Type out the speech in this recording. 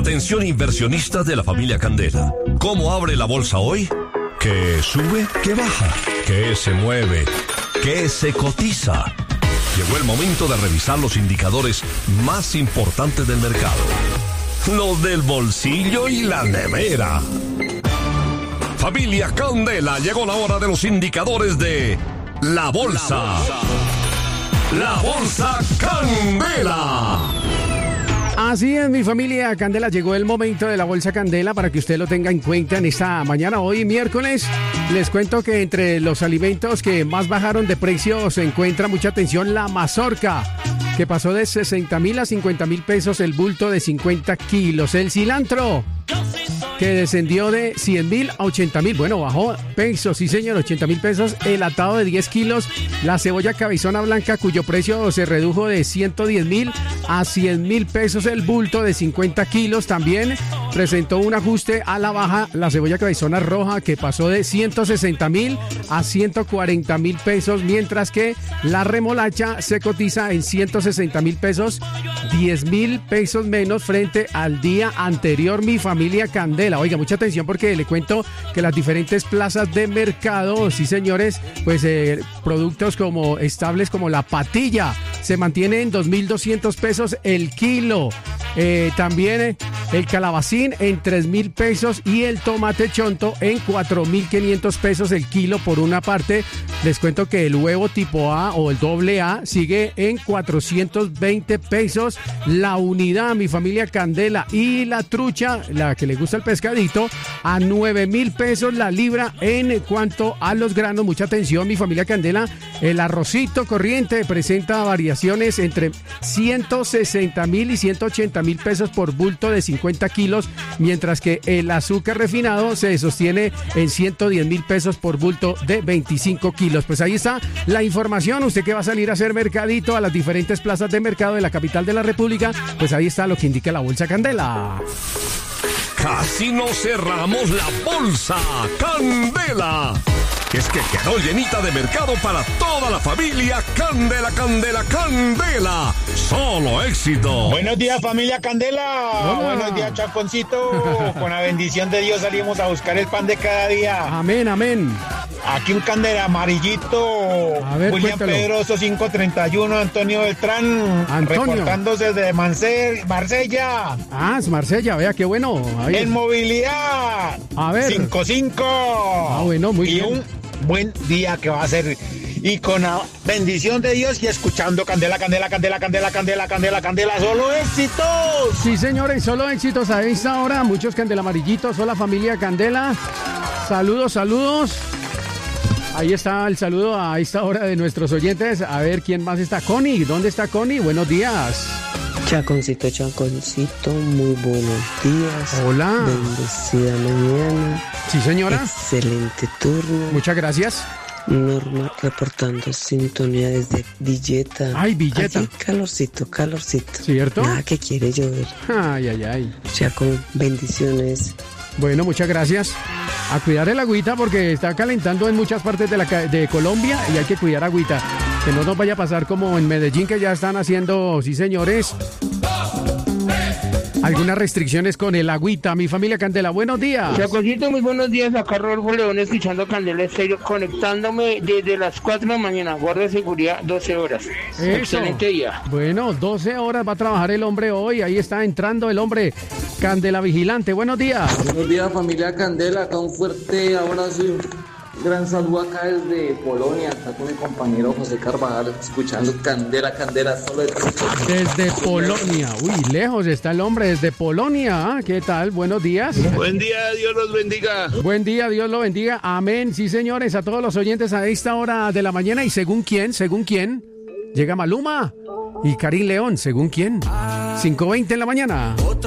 Atención inversionistas de la familia Candela. ¿Cómo abre la bolsa hoy? ¿Qué sube? ¿Qué baja? ¿Qué se mueve? ¿Qué se cotiza? Llegó el momento de revisar los indicadores más importantes del mercado. Los del bolsillo y la nevera. Familia Candela, llegó la hora de los indicadores de la bolsa. La bolsa Candela. Así es, mi familia Candela, llegó el momento de la bolsa Candela para que usted lo tenga en cuenta en esta mañana. Hoy miércoles les cuento que entre los alimentos que más bajaron de precio se encuentra, mucha atención, la mazorca, que pasó de 60,000 a 50,000 pesos el bulto de 50 kilos. El cilantro, que descendió de 100,000 a 80,000. Bueno, bajó pesos, sí señor, 80,000 pesos. El atado de 10 kilos. La cebolla cabezona blanca, cuyo precio se redujo de 110,000 a 100,000 pesos el bulto de 50 kilos. También presentó un ajuste a la baja la cebolla cabezona roja, que pasó de 160,000 a 140,000 pesos, mientras que la remolacha se cotiza en 160,000 pesos, 10,000 pesos menos frente al día anterior, mi familia Candela. Oiga, mucha atención porque le cuento que las diferentes plazas de mercado, sí señores, pues productos como estables como la patilla se mantiene en 2,200 pesos el kilo. También el calabacín en 3,000 pesos y el tomate chonto en 4,500 pesos el kilo. Por una parte, les cuento que el huevo tipo A o el doble A sigue en 420 pesos la unidad, mi familia Candela. Y la trucha, la que le gusta el pescadito, a 9,000 pesos la libra. En cuanto a los granos, mucha atención, mi familia Candela, el arrocito corriente presenta variaciones entre 160,000 y 180,000 pesos por bulto de 50 kilos, mientras que el azúcar refinado se sostiene en 110,000 pesos por bulto de 25 kilos. Pues ahí está la información. Usted que va a salir a hacer mercadito a las diferentes plazas de mercado de la capital de la República, pues ahí está lo que indica la bolsa Candela. Casi no cerramos la bolsa Candela. Es que quedó llenita de mercado para toda la familia Candela, Candela, Candela. Solo éxito. Buenos días, familia Candela. Hola. Buenos días, Chaponcito. Con la bendición de Dios salimos a buscar el pan de cada día. Amén, amén. Aquí un Candela amarillito. A ver, William cuéntalo. Pedroso 531, Antonio Beltrán. Antonio. Reportándose de Marsella. Ah, es Marsella, vea qué bueno. Ahí. En movilidad. A ver. 5-5. Ah, bueno, muy y bien. un buen día que va a ser. Y con la bendición de Dios y escuchando Candela, Candela, Candela, Candela, Candela, Candela, Candela, solo éxitos. Sí, señores, solo éxitos a esta hora. Muchos Candela amarillitos. Hola, familia Candela. Saludos, saludos. Ahí está el saludo a esta hora de nuestros oyentes. A ver quién más está. Connie, ¿dónde está Connie? Buenos días. Chaconcito, Chaconcito, muy buenos días. Hola. Bendecida mañana. Sí, señora. Excelente turno. Muchas gracias. Norma reportando sintonía desde Villeta. Ay, Villeta. Aquí, calorcito, calorcito. ¿Cierto? Nada que quiere llover. Ay, ay, ay. Chaco, bendiciones. Bueno, muchas gracias. A cuidar el agüita porque está calentando en muchas partes de Colombia y hay que cuidar agüita. Que no nos vaya a pasar como en Medellín, que ya están haciendo, sí señores, algunas restricciones con el agüita. Mi familia Candela, buenos días. Chacocito, muy buenos días. Acá Rodolfo León escuchando Candela Estéreo, conectándome desde las 4 de la mañana. Guardia de seguridad, 12 horas. Eso. Excelente día. Bueno, 12 horas va a trabajar el hombre hoy. Ahí está entrando el hombre Candela Vigilante. Buenos días. Buenos días, familia Candela. Acá un fuerte abrazo y un gran saludo acá desde Polonia. Acá con mi compañero José Carvajal, escuchando Candela, Candela, solo Desde Polonia. Uy, lejos está el hombre, desde Polonia. ¿Qué tal? Buenos días. Buen día, Dios los bendiga. Buen día, Dios lo bendiga. Amén. Sí, señores, a todos los oyentes a esta hora de la mañana. ¿Y según quién? Llega Maluma y Karim León. ¿Según quién? 5:20 en la mañana.